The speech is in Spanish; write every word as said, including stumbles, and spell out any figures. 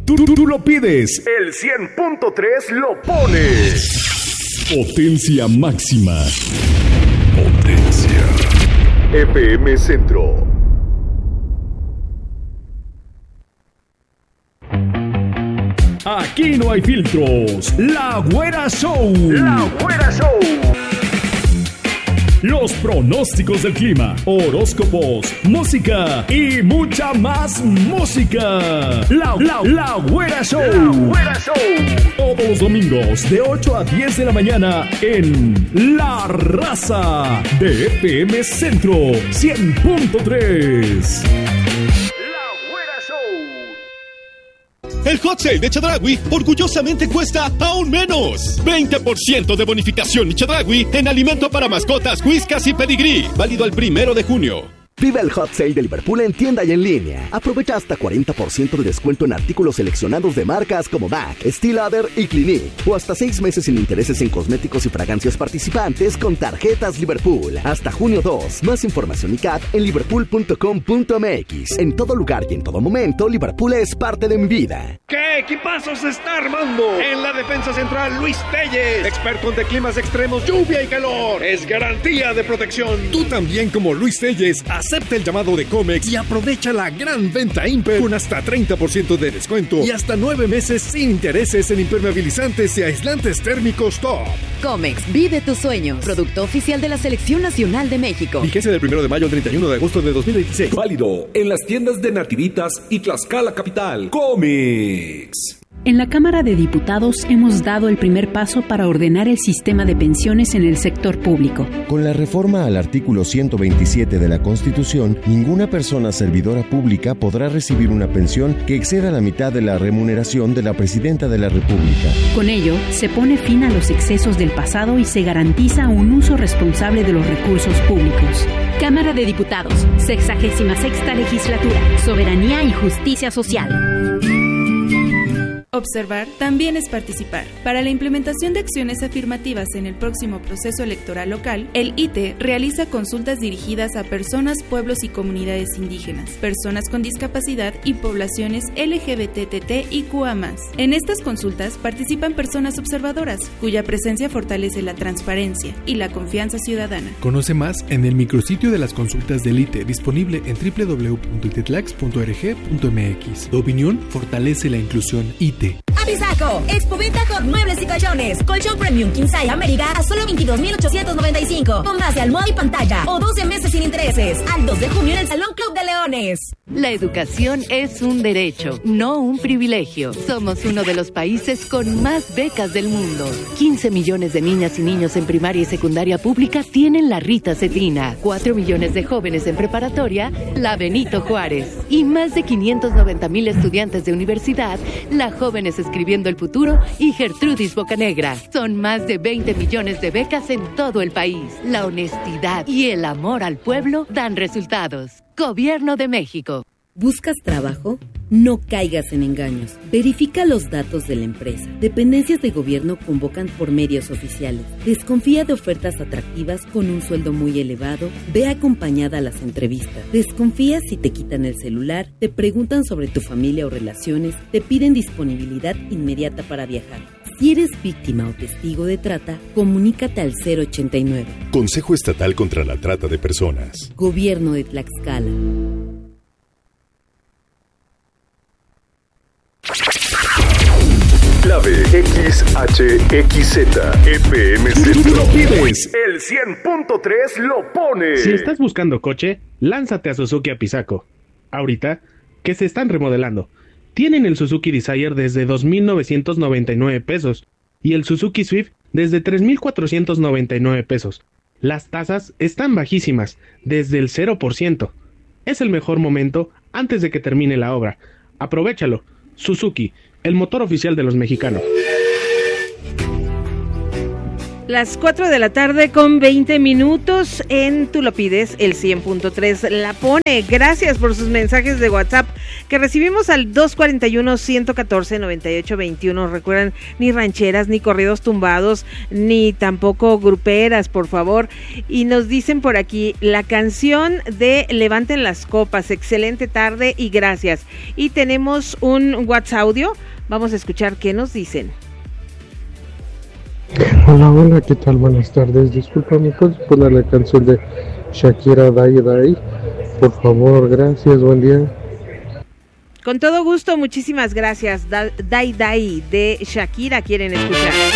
Tú, tú, tú lo pides. El cien punto tres lo pone. Potencia máxima. Potencia. F M Centro. Aquí no hay filtros. La Güera Show. La Güera Show. Los pronósticos del clima, horóscopos, música y mucha más música. La, la, la Güera Show. La Güera Show. Todos los domingos de ocho a diez de la mañana en La Raza de F M Centro cien punto tres. El Hot Sale de Chedraui orgullosamente cuesta aún menos. veinte por ciento de bonificación y Chedraui en alimento para mascotas, whiskas y pedigrí. Válido el primero de junio. Vive el Hot Sale de Liverpool en tienda y en línea. Aprovecha hasta cuarenta por ciento de descuento en artículos seleccionados de marcas como M A C, Steel Lauder y Clinique. O hasta seis meses sin intereses en cosméticos y fragancias participantes con tarjetas Liverpool. Hasta junio dos. Más información y C A T en liverpool punto com punto m x. En todo lugar y en todo momento, Liverpool es parte de mi vida. ¿Qué equipazo se está armando? En la defensa central, Luis Telles, experto de climas extremos, lluvia y calor. Es garantía de protección. Tú también, como Luis Telles, acepta el llamado de Comex y aprovecha la gran venta Imper con hasta treinta por ciento de descuento y hasta nueve meses sin intereses en impermeabilizantes y aislantes térmicos top. Comex, vive tus sueños. Producto oficial de la Selección Nacional de México. Vigencia del primero de mayo al treinta y uno de agosto de dos mil veintiséis. Válido en las tiendas de Nativitas y Tlaxcala Capital. Comex. En la Cámara de Diputados hemos dado el primer paso para ordenar el sistema de pensiones en el sector público. Con la reforma al artículo ciento veintisiete de la Constitución, ninguna persona servidora pública podrá recibir una pensión que exceda la mitad de la remuneración de la Presidenta de la República. Con ello, se pone fin a los excesos del pasado y se garantiza un uso responsable de los recursos públicos. Cámara de Diputados, sexagésima sexta legislatura, soberanía y justicia social. Observar también es participar. Para la implementación de acciones afirmativas en el próximo proceso electoral local, el I T E realiza consultas dirigidas a personas, pueblos y comunidades indígenas, personas con discapacidad y poblaciones L G B T T I Q A más. En estas consultas participan personas observadoras, cuya presencia fortalece la transparencia y la confianza ciudadana. Conoce más en el micrositio de las consultas del I T E, disponible en doble u doble u doble u punto itetlax punto org punto m x. Tu opinión fortalece la inclusión I T E. Apizaco, Expoventa Hot Muebles y Colchones. Colchón Premium King Size América a solo veintidós mil ochocientos noventa y cinco. Con base, almohada y pantalla. O doce meses sin intereses. Al dos de junio en el Salón Club de Leones. La educación es un derecho, no un privilegio. Somos uno de los países con más becas del mundo. quince millones de niñas y niños en primaria y secundaria pública tienen la Rita Cetina. cuatro millones de jóvenes en preparatoria, la Benito Juárez. Y más de quinientos noventa mil estudiantes de universidad, la Jóvenes Escribiendo el Futuro y Gertrudis Bocanegra. Son más de veinte millones de becas en todo el país. La honestidad y el amor al pueblo dan resultados. Gobierno de México. ¿Buscas trabajo? No caigas en engaños. Verifica los datos de la empresa. Dependencias de gobierno convocan por medios oficiales. Desconfía de ofertas atractivas con un sueldo muy elevado. Ve acompañada a las entrevistas. Desconfía si te quitan el celular, te preguntan sobre tu familia o relaciones, te piden disponibilidad inmediata para viajar. Si eres víctima o testigo de trata, comunícate al cero ochenta y nueve. Consejo Estatal contra la Trata de Personas. Gobierno de Tlaxcala. Clave X H X Z F M Centro. Tú lo pides. El cien punto tres lo pone. Si estás buscando coche, lánzate a Suzuki Apizaco. Ahorita, que se están remodelando. Tienen el Suzuki Desire desde dos mil novecientos noventa y nueve pesos y el Suzuki Swift desde tres mil cuatrocientos noventa y nueve pesos. Las tasas están bajísimas, desde el cero por ciento. Es el mejor momento antes de que termine la obra. Aprovéchalo. Suzuki, el motor oficial de los mexicanos. Las cuatro de la tarde con veinte minutos en Tú lo pides, el cien punto tres la pone. Gracias por sus mensajes de WhatsApp que recibimos al dos cuarenta y uno, ciento catorce, noventa y ocho veintiuno. Recuerden, ni rancheras, ni corridos tumbados, ni tampoco gruperas, por favor. Y nos dicen por aquí, la canción de Levanten las Copas, excelente tarde y gracias. Y tenemos un WhatsApp audio, vamos a escuchar qué nos dicen. Hola, hola, ¿qué tal? Buenas tardes. Disculpame, ¿puedes poner la canción de Shakira, Dai Dai? Por favor, gracias, buen día. Con todo gusto, muchísimas gracias. Dai Dai de Shakira quieren escuchar.